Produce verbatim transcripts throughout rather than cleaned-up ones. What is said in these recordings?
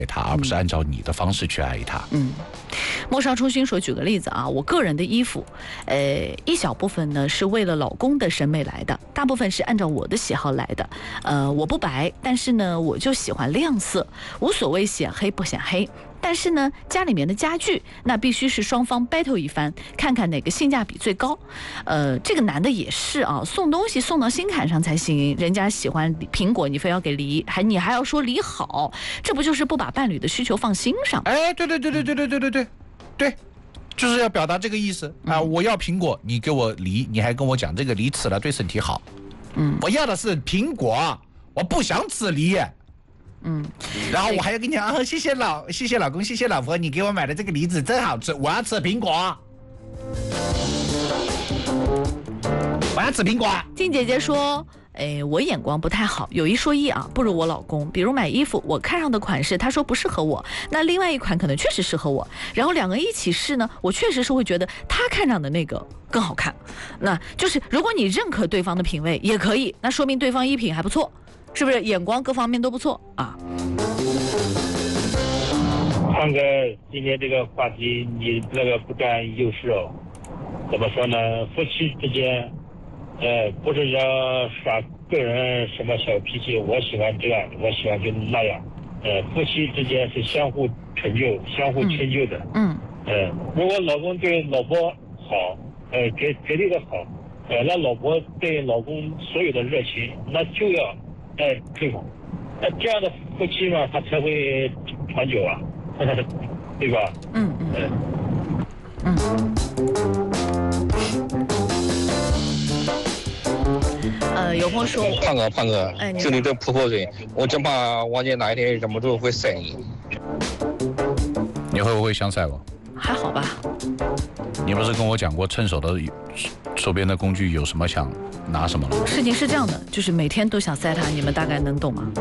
他，而不是按照你的方式去爱他。 嗯，陌上初心说，举个例子啊，我个人的衣服，呃，一小部分呢是为了老公的审美来的，大部分是按照我的喜好来的。呃，我不白，但是呢，我就喜欢亮色，无所谓显黑不显黑。但是呢，家里面的家具那必须是双方 battle 一番，看看哪个性价比最高。呃，这个男的也是啊，送东西送到心坎上才行。人家喜欢苹果，你非要给梨，还你还要说梨好，这不就是不把伴侣的需求放心上？ 哎，对对对对对对对对对对，就是要表达这个意思啊！ 嗯、 我要苹果，你给我梨，你还跟我讲这个梨吃了对身体好。 嗯， 我要的是苹果，我不想吃梨。 嗯， 然后我还要跟你讲，啊，谢谢老谢谢老公，谢谢老婆，你给我买的这个梨子真好吃，我要吃苹果，我要吃苹果。 静姐姐说，哎，我眼光不太好，有一说一啊，不如我老公。比如买衣服，我看上的款式，他说不适合我，那另外一款可能确实适合我，然后两个人一起试呢，我确实是会觉得他看上的那个更好看。那就是如果你认可对方的品味也可以，那说明对方衣品还不错。是不是眼光各方面都不错啊？ 胖哥，今天这个话题你那个不占优势哦。怎么说呢？夫妻之间，呃，不是要耍个人什么小脾气，我喜欢这样，我喜欢就那样。呃，夫妻之间是相互成就、相互迁就的。 嗯。 呃，如果老公对老婆好，呃，绝绝对的好，呃，那老婆对老公所有的热情，那就要。哎，推广，那这样的夫妻嘛，他才会长久啊，对吧？ 嗯嗯嗯。呃，有朋友说， 胖哥胖哥， 哎， 就你这泼泼嘴，我真怕王姐哪一天忍不住会塞你。 你会不会想塞我？ 还好吧。 你不是跟我讲过，趁手的手边的工具有什么想拿什么了？ 事情是这样的，就是每天都想塞他，你们大概能懂吗？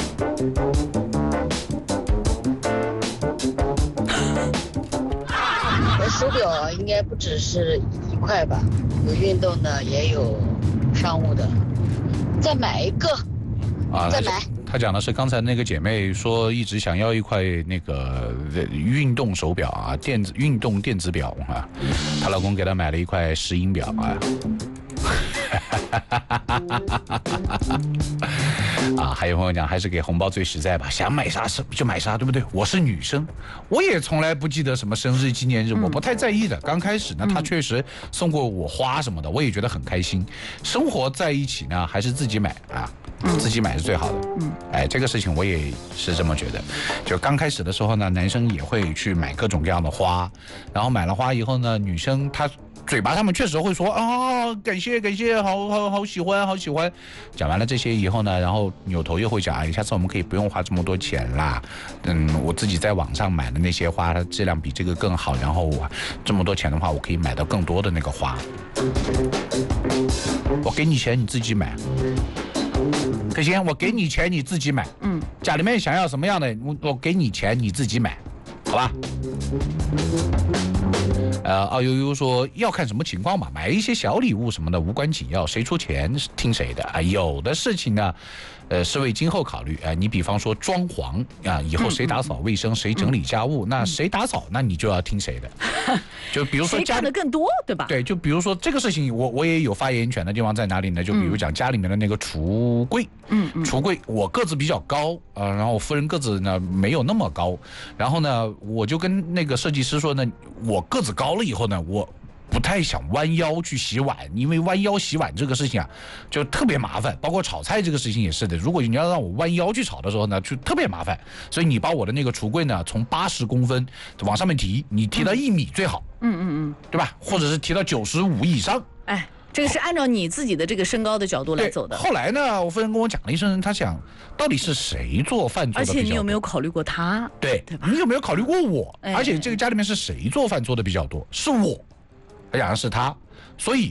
我手表应该不只是一块吧，有运动的，也有商务的，再买一个。啊，再买。 他讲的是刚才那个姐妹说一直想要一块那个运动手表啊，电子运动电子表啊，她老公给她买了一块石英表啊。啊，还有朋友讲，还是给红包最实在吧，想买啥就买啥，对不对？我是女生，我也从来不记得什么生日纪念日，我不太在意的。刚开始呢，他确实送过我花什么的，我也觉得很开心。生活在一起呢，还是自己买啊，自己买是最好的。嗯，哎，这个事情我也是这么觉得。就刚开始的时候呢，男生也会去买各种各样的花，然后买了花以后呢，女生她嘴巴上面确实会说啊，感谢感谢，好好好喜欢好喜欢。讲完了这些以后呢，然后扭头又会讲，哎，下次我们可以不用花这么多钱啦。嗯，我自己在网上买的那些花，它质量比这个更好。然后我这么多钱的话，我可以买到更多的那个花。我给你钱，你自己买。可行，我给你钱，你自己买。嗯，家里面想要什么样的，我我给你钱，你自己买，好吧？呃，奥悠悠说要看什么情况吧，买一些小礼物什么的无关紧要，谁出钱听谁的啊。有的事情呢，呃，是为今后考虑啊。你比方说装潢啊，以后谁打扫卫生，谁整理家务，那谁打扫，那你就要听谁的。就比如说家谁干的更多，对吧？ 对，就比如说这个事情，我我也有发言权的地方在哪里呢？就比如讲家里面的那个橱柜，嗯，橱柜我个子比较高啊、呃，然后我夫人个子呢没有那么高，然后呢，我就跟那个设计师说呢，我个子高了以后呢，我不太想弯腰去洗碗，因为弯腰洗碗这个事情啊，就特别麻烦。包括炒菜这个事情也是的，如果你要让我弯腰去炒的时候呢，就特别麻烦。所以你把我的那个橱柜呢，从八十公分往上面提，你提到一米最好，嗯嗯嗯，对吧？或者是提到九十五以上。 哎，这个是按照你自己的这个身高的角度来走的。 后来呢，我夫人跟我讲了一声，他想到底是谁做饭做的比较多， 而且你有没有考虑过他？ 对，对吧？你有没有考虑过我？哎、而且这个家里面是谁做饭做的比较多？是我。他讲的是他，所以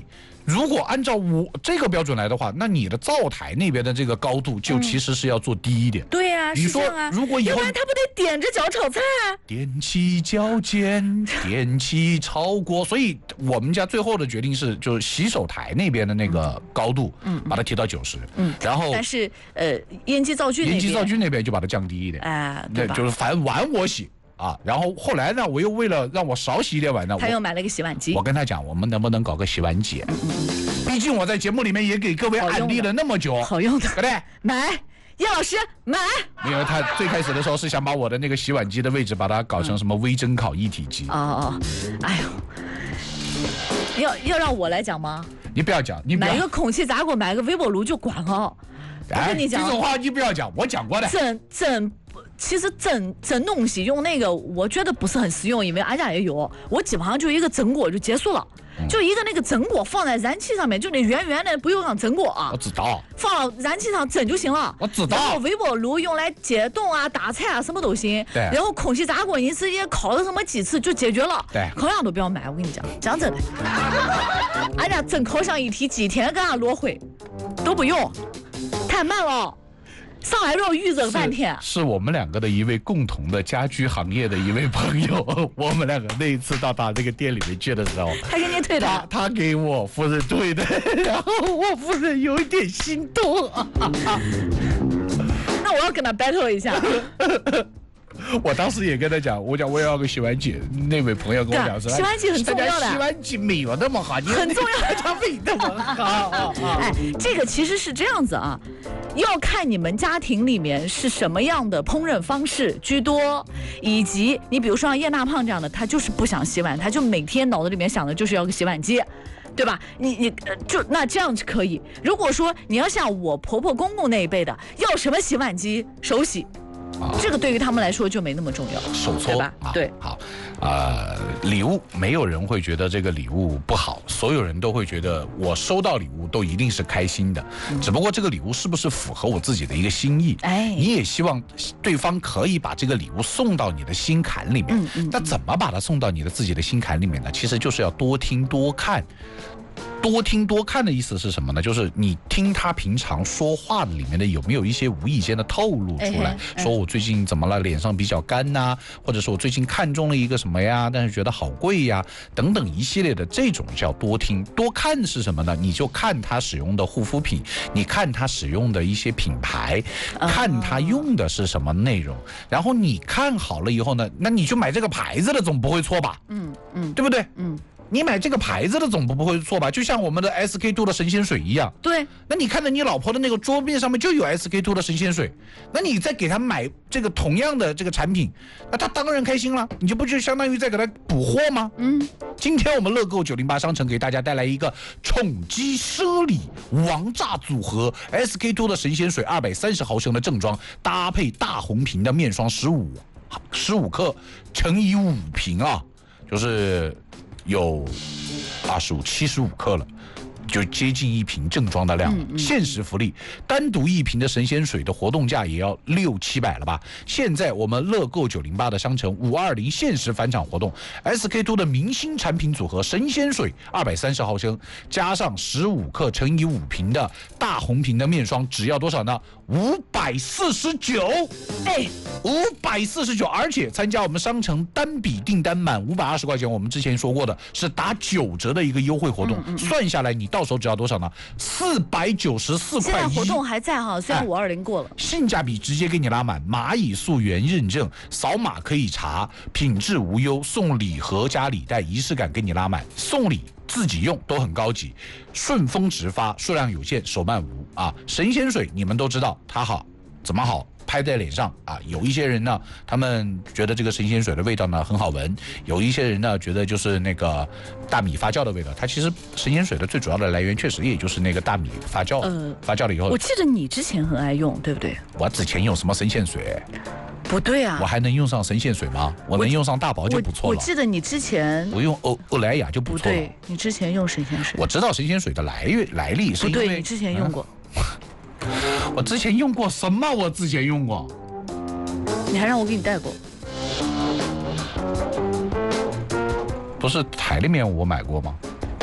如果按照我这个标准来的话，那你的灶台那边的这个高度就其实是要做低一点。 嗯、对呀、啊， 你说如果以后， 要不然他不得踮着脚炒菜啊？ 踮起脚尖，踮起炒锅。所以我们家最后的决定是，就是洗手台那边的那个高度，嗯，把它提到九十，嗯，然后但是呃，烟机灶具那边， 烟机灶具那边就把它降低一点， 哎、呃，对吧？ 就是反正碗我洗。啊，然后后来呢，我又为了让我少洗一点碗呢， 他又买了个洗碗机。 我跟他讲，我们能不能搞个洗碗机？嗯嗯、毕竟我在节目里面也给各位安利了那么久， 好用的， 对不对？ 买，叶老师买。 因为他最开始的时候是想把我的那个洗碗机的位置把它搞成什么微蒸烤一体机。 哦哦，哎呦，要要让我来讲吗？ 你不要讲，你不要买一个空气炸锅，买一个微波炉就管了。我跟你讲， 这种话你不要讲，我讲过的。 蒸蒸。其实蒸蒸东西用那个，我觉得不是很实用，因为俺家也有，我基本上就一个蒸锅就结束了，嗯、就一个那个蒸锅放在燃气上面，就那圆圆的不用让蒸锅啊， 我知道， 放到燃气上蒸就行了， 我知道。 然后微波炉用来解冻啊、打菜啊什么都行， 对。 然后空气炸锅你直接烤了什么几次就解决了， 对。 烤箱都不要买，我跟你讲，讲真的，俺家蒸烤箱一体几天给俺落灰，都不用，太慢了。上来要预热半天是，是我们两个的一位共同的家居行业的一位朋友，我们两个那一次到他这个店里面去的时候， 他给你推的， 他他给我夫人推的，然后我夫人有一点心动， 那我要跟他 battle 一下。 我当时也跟他讲，我讲我也要个洗碗机，那位朋友跟我讲说， 洗碗机很重要的， 洗碗机没有那么好， 很重要， 它没那么好。 哎，这个其实是这样子啊，要看你们家庭里面是什么样的烹饪方式居多，以及你比如说像叶大胖这样的，他就是不想洗碗，他就每天脑子里面想的就是要个洗碗机。对吧？你你就那这样是可以。如果说你要像我婆婆公公那一辈的，要什么洗碗机手洗。啊、这个对于他们来说就没那么重要， 手搓吧？ 啊、 对， 好，呃，礼物没有人会觉得这个礼物不好，所有人都会觉得我收到礼物都一定是开心的，嗯、只不过这个礼物是不是符合我自己的一个心意？哎，你也希望对方可以把这个礼物送到你的心坎里面。嗯嗯，那怎么把它送到你的自己的心坎里面呢？其实就是要多听多看。多听多看的意思是什么呢？就是你听他平常说话的里面的有没有一些无意间的透露出来，哎、说我最近怎么了，脸上比较干呐、啊，或者是我最近看中了一个什么呀，但是觉得好贵呀，等等一系列的这种叫多听。多看是什么呢？你就看他使用的护肤品，你看他使用的一些品牌，看他用的是什么内容，然后你看好了以后呢，那你就买这个牌子的，总不会错吧？嗯嗯，对不对？嗯。你买这个牌子的总不会错吧？就像我们的 S K two 的神仙水一样。 对。 那你看到你老婆的那个桌面上面就有 S K two 的神仙水，那你再给她买这个同样的这个产品，那她当然开心了，你就不就相当于在给她补货吗？嗯。今天我们乐购九零八商城给大家带来一个宠姬奢礼王炸组合 ，S K two 的神仙水二百三十毫升的正装，搭配大红瓶的面霜十五十五克乘以五瓶啊，就是。有二十五、七十五克了，就接近一瓶正装的量了。嗯嗯、限时福利，单独一瓶的神仙水的活动价也要六七百了吧？现在我们乐购九零八的商城五二零限时返场活动 ，S K two 的明星产品组合神仙水二百三十毫升，加上十五克乘以五瓶的大红瓶的面霜，只要多少呢？五百四十九，哎，五百四十九，而且参加我们商城单笔订单满五百二十块钱，我们之前说过的是打九折的一个优惠活动，嗯嗯嗯算下来你到手只要多少呢？四百九十四块一。 现在活动还在哈，虽然五二零过了、哎， 性价比直接给你拉满，蚂蚁溯源认证，扫码可以查，品质无忧，送礼盒加礼袋，仪式感给你拉满，送礼。自己用都很高级，顺丰直发，数量有限，手慢无啊！神仙水你们都知道它好，怎么好？拍在脸上啊！有一些人呢，他们觉得这个神仙水的味道呢很好闻，有一些人呢觉得就是那个大米发酵的味道。它其实神仙水的最主要的来源确实也就是那个大米发酵，呃，发酵了以后。 我记得你之前很爱用，对不对？ 我之前用什么神仙水？ 不对啊， 我还能用上神仙水吗？我能用上大宝就不错了。 我, 我记得你之前我用欧欧莱雅就不错了。 不对，你之前用神仙水。 我知道神仙水的来源来历，是因为不对，你之前用过。 嗯我之前用过什么？我之前用过， 你还让我给你带过？ 不是台里面我买过吗？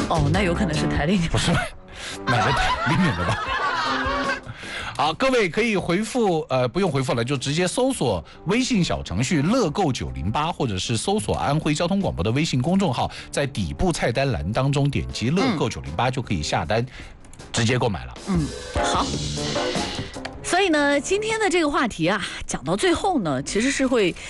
哦，那有可能是台历年不是买买的台历年的吧？好，各位可以回复，呃，不用回复了，就直接搜索微信小程序乐购九零八，或者是搜索安徽交通广播的微信公众号，在底部菜单栏当中点击乐购九零八就可以下单，直接购买了。 嗯，好。所以呢，今天的这个话题啊，讲到最后呢，其实是会